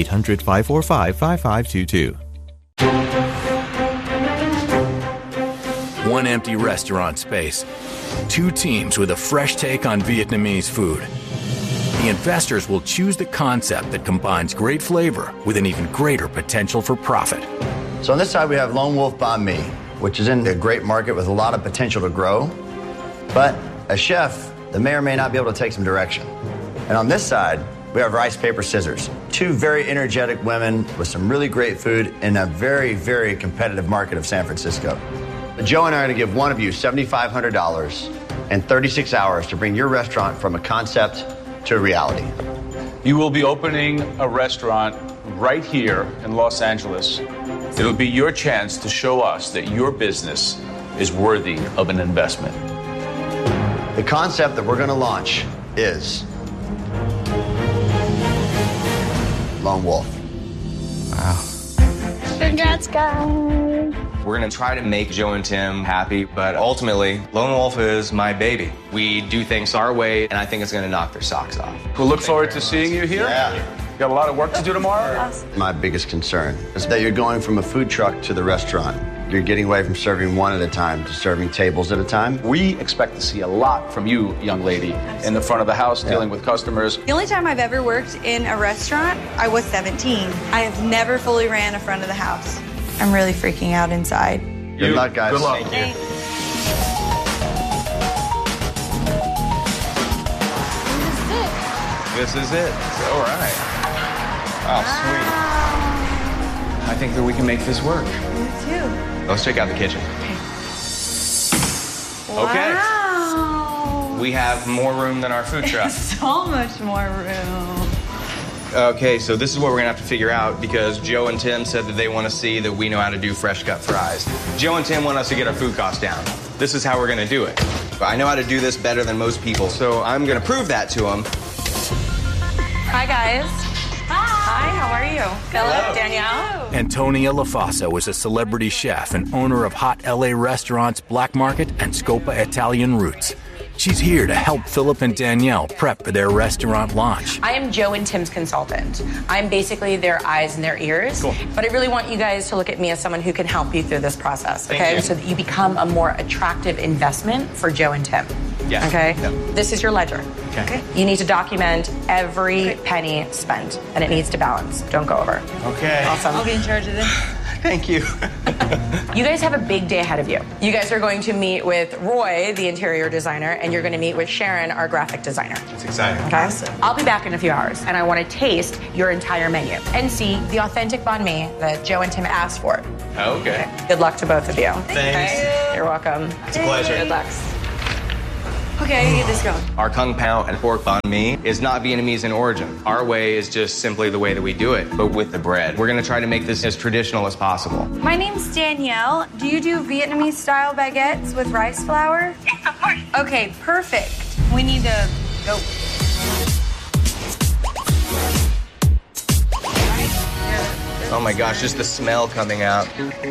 800-545-5522. One empty restaurant space. Two teams with a fresh take on Vietnamese food. The investors will choose the concept that combines great flavor with an even greater potential for profit. So on this side, we have Lone Wolf Banh Mi, which is in a great market with a lot of potential to grow. But a chef that may or may not be able to take some direction. And on this side, we have Rice, Paper, Scissors. Two very energetic women with some really great food in a very, very competitive market of San Francisco. Joe and I are going to give one of you $7,500 and 36 hours to bring your restaurant from a concept to a reality. You will be opening a restaurant right here in Los Angeles. It'll be your chance to show us that your business is worthy of an investment. The concept that we're going to launch is Lone Wolf. Wow. Congrats, guys. We're going to try to make Joe and Tim happy, but ultimately, Lone Wolf is my baby. We do things our way, and I think it's going to knock their socks off. We'll look forward to seeing you here. Yeah. Got a lot of work to do tomorrow. My biggest concern is that you're going from a food truck to the restaurant. You're getting away from serving one at a time to serving tables at a time. We expect to see a lot from you, young lady, in the front of the house, dealing with customers. The only time I've ever worked in a restaurant, I was 17. I have never fully ran a front of the house. I'm really freaking out inside. Good luck, guys. Good luck. Thank you. This is it. All right. Oh, sweet. I think that we can make this work. Me too. Let's check out the kitchen. Okay. Wow. We have more room than our food truck. So much more room. Okay, so this is what we're gonna have to figure out because Joe and Tim said that they want to see that we know how to do fresh cut fries. Joe and Tim want us to get our food costs down. This is how we're gonna do it. I know how to do this better than most people, so I'm gonna prove that to them. Hi, guys. Hi, how are you? Philip, Danielle. Antonia LaFossa was a celebrity chef and owner of hot LA restaurants Black Market and Scopa Italian Roots. She's here to help Philip and Danielle prep for their restaurant launch. I am Joe and Tim's consultant. I'm basically their eyes and their ears. Cool. But I really want you guys to look at me as someone who can help you through this process, okay? So that you become a more attractive investment for Joe and Tim. Yeah. Okay? Yep. This is your ledger. Okay. You need to document every penny spent, and it needs to balance. Don't go over. Okay. Awesome. I'll be in charge of this. Thank you. You guys have a big day ahead of you. You guys are going to meet with Roy, the interior designer, and you're going to meet with Sharon, our graphic designer. It's exciting. Okay? Awesome. I'll be back in a few hours, and I want to taste your entire menu and see the authentic banh mi that Joe and Tim asked for. Okay. Good luck to both of you. Thanks. You're welcome. It's a pleasure. Good luck. Okay, I get this going. Our kung pao and pork banh mi is not Vietnamese in origin. Our way is just simply the way that we do it, but with the bread. We're going to try to make this as traditional as possible. My name's Danielle. Do you do Vietnamese style baguettes with rice flour? Yes, of course. Okay, perfect. We need to go. Oh my gosh, just the smell coming out.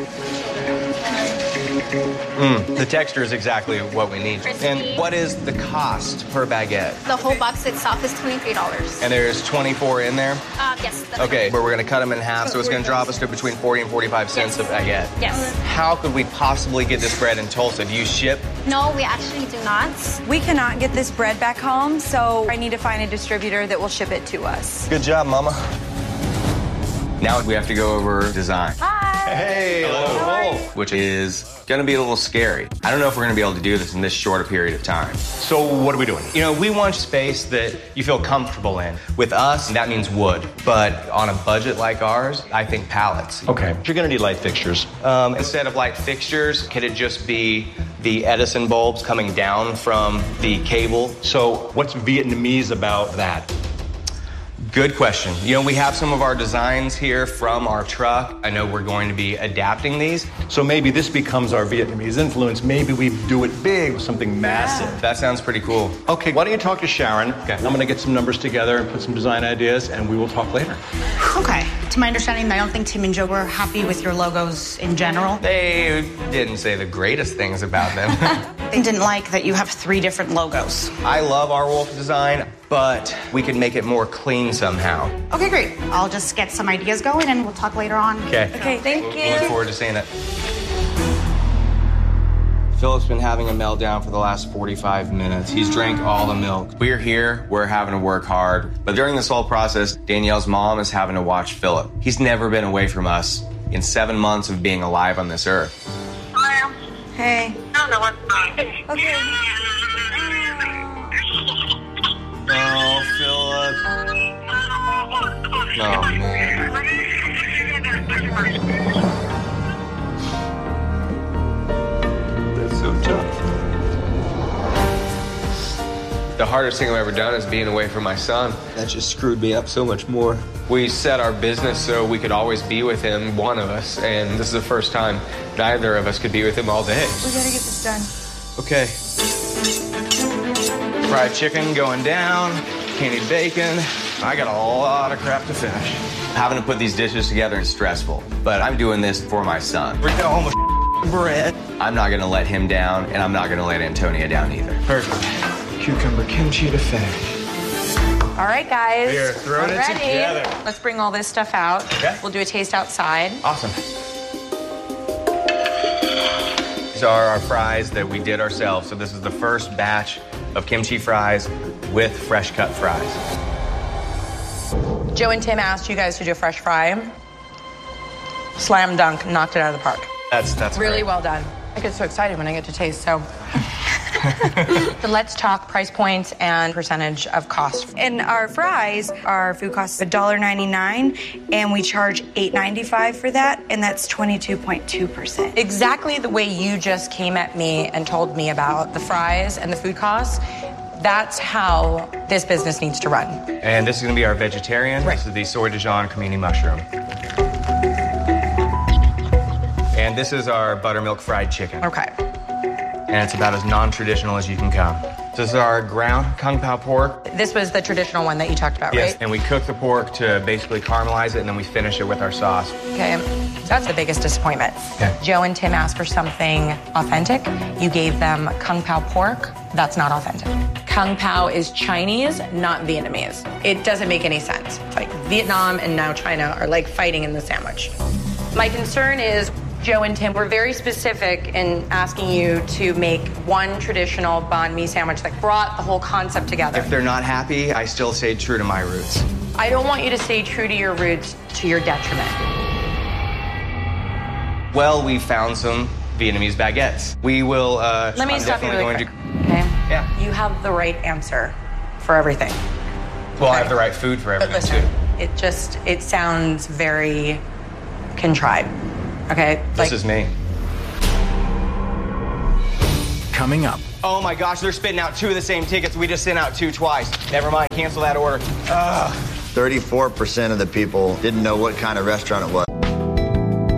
The texture is exactly what we need. Crispy. And what is the cost per baguette? The whole box itself is $23. And there's 24 in there? Yes. That's Okay, right. but we're gonna cut them in half, so it's gonna drop us to between 40 and 45 cents a baguette. Yes. How could we possibly get this bread in Tulsa? Do you ship? No, we actually do not. We cannot get this bread back home, so I need to find a distributor that will ship it to us. Good job, Mama. Now we have to go over design. Hi. Hello. Which is gonna be a little scary. I don't know if we're gonna be able to do this in this short a period of time. So what are we doing? You know, we want space that you feel comfortable in. With us, that means wood. But on a budget like ours, I think pallets. Okay, you're gonna need light fixtures. Instead of light fixtures, could it just be the Edison bulbs coming down from the cable? So what's Vietnamese about that? Good question. You know, we have some of our designs here from our truck. I know we're going to be adapting these. So maybe this becomes our Vietnamese influence. Maybe we do it big, something massive. That sounds pretty cool. Okay, why don't you talk to Sharon? Okay. I'm gonna get some numbers together and put some design ideas, and we will talk later. Okay. To my understanding, I don't think Tim and Joe were happy with your logos in general. They didn't say the greatest things about them. They didn't like that you have 3 different logos. I love our wolf design, but we could make it more clean somehow. Okay, great. I'll just get some ideas going and we'll talk later on. Okay. Okay, thank you. Look forward to seeing it. Philip's been having a meltdown for the last 45 minutes. He's drank all the milk. We're here, we're having to work hard. But during this whole process, Danielle's mom is having to watch Philip. He's never been away from us in 7 months of being alive on this earth. Hello. Hey. I don't know what's wrong. Okay. Oh, Philip. Oh, man. That's so tough. The hardest thing I've ever done is being away from my son. That just screwed me up so much more. We set our business so we could always be with him, one of us, and this is the first time neither of us could be with him all day. We gotta get this done. Okay. Fried chicken going down, candied bacon. I got a lot of crap to finish. Having to put these dishes together is stressful, but I'm doing this for my son. We're home with bread. I'm not gonna let him down, and I'm not gonna let Antonia down either. Perfect. Cucumber kimchi to finish. All right, guys. Here, throwing it Ready? together. Let's bring all this stuff out. Okay. We'll do a taste outside. Awesome. These are our fries that we did ourselves. So this is the first batch of kimchi fries with fresh cut fries. Joe and Tim asked you guys to do a fresh fry. Slam dunk, knocked it out of the park. That's Really great. well done. I get so excited when I get to taste, so. So let's talk price points and percentage of cost. And our fries, our food costs $1.99, and we charge $8.95 for that, and that's 22.2%. Exactly the way you just came at me and told me about the fries and the food costs, that's how this business needs to run. And this is gonna be our vegetarian. Right. This is the soy Dijon cremini mushroom. And this is our buttermilk fried chicken. Okay. And it's about as non-traditional as you can come. This is our ground Kung Pao pork. This was the traditional one that you talked about, Yes, right? and we cook the pork to basically caramelize it, and then we finish it with our sauce. Okay, that's the biggest disappointment. Okay. Joe and Tim asked for something authentic. You gave them Kung Pao pork. That's not authentic. Kung Pao is Chinese, not Vietnamese. It doesn't make any sense. Like Vietnam and now China are like fighting in the sandwich. My concern is Joe and Tim were very specific in asking you to make one traditional banh mi sandwich that brought the whole concept together. If they're not happy, I still stay true to my roots. I don't want you to stay true to your roots to your detriment. Well, we found some Vietnamese baguettes. We will, Let me I'm stop you definitely really going quick, okay? Yeah. You have the right answer for everything. Well, I have the right food for But everything, listen, too. it sounds very contrived, okay? This is me. Coming up. Oh my gosh, they're spitting out 2 of the same tickets. We just sent out 2 twice. Never mind, cancel that order. 34% of the people didn't know what kind of restaurant it was.